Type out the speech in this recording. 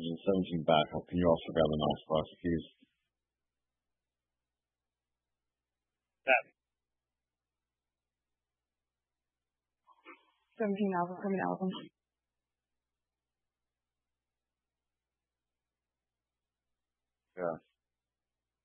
17 backup. Can you also grab the Knox keys? That 17 Alpha from an album. Yeah.